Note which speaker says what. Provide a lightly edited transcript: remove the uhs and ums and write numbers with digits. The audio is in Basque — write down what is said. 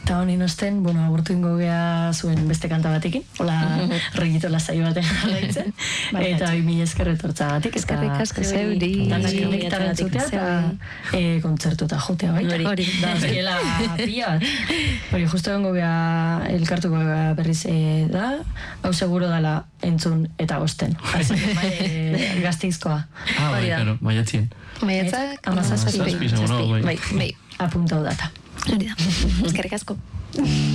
Speaker 1: Eta honin osten, agurtu ingo gea zuen beste kanta batekin, hola regito lasai batean jarraitzen, eta 2000 esker etortzagatik.
Speaker 2: Eskerrik asko zeuri.
Speaker 1: Dantzak gitaren zutea, eta kontzertuta jotea baita.
Speaker 2: Hori.
Speaker 1: Da, azkela pila bat. Hori, justo egongo gea elkartuko gea berriz da, hau seguro dala entzun eta osten. Gazteizkoa.
Speaker 3: Bai, claro, maiatzien.
Speaker 2: Maiatzak,
Speaker 1: 17.
Speaker 2: bai.
Speaker 1: Apuntau data.
Speaker 2: Hori da. Eskerrik asko.